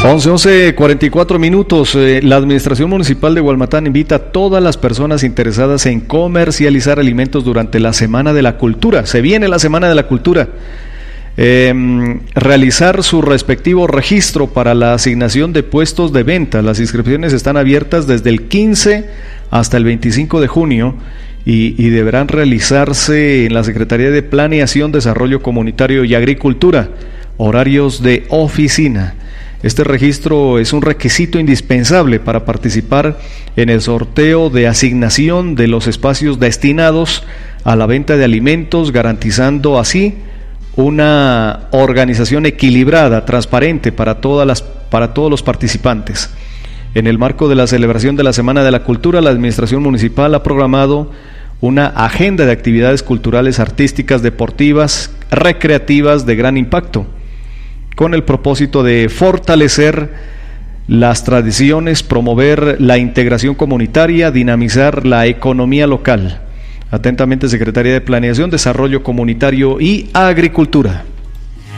11:44 minutos. La Administración Municipal de Hualmatán invita a todas las personas interesadas en comercializar alimentos durante la Semana de la Cultura. Se viene la Semana de la Cultura. Realizar su respectivo registro para la asignación de puestos de venta. Las inscripciones están abiertas desde el 15 hasta el 25 de junio y deberán realizarse en la Secretaría de Planeación, Desarrollo Comunitario y Agricultura. Horarios de oficina. Este registro es un requisito indispensable para participar en el sorteo de asignación de los espacios destinados a la venta de alimentos, garantizando así una organización equilibrada, transparente para todos los participantes. En el marco de la celebración de la Semana de la Cultura, la Administración Municipal ha programado una agenda de actividades culturales, artísticas, deportivas, recreativas de gran impacto, con el propósito de fortalecer las tradiciones, promover la integración comunitaria, dinamizar la economía local. Atentamente, Secretaría de Planeación, Desarrollo Comunitario y Agricultura.